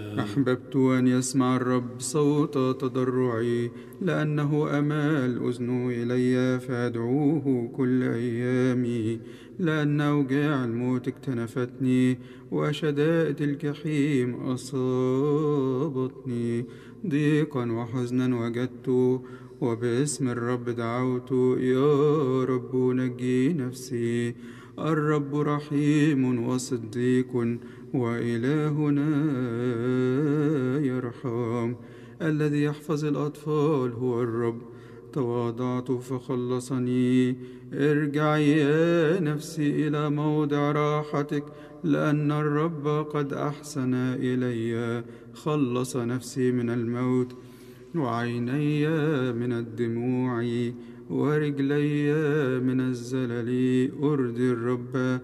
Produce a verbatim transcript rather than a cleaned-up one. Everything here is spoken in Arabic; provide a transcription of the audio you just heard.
أحببت أن يسمع الرب صوت تضرعي، لأنه أمال أذنه إلي فأدعوه كل أيامي. لأن أوجاع الموت اكتنفتني، وشدائد الجحيم أصابتني. ضيقا وحزنا وجدت، وباسم الرب دعوت. يا رب نجي نفسي. الرب رحيم وصديق، وإلهنا يرحم. الذي يحفظ الأطفال هو الرب، تواضعت فخلصني. ارجعي يا نفسي إلى موضع راحتك، لأن الرب قد أحسن إلي. خلص نفسي من الموت، وعيني من الدموع، ورجلي من الزلل. أرضي الرب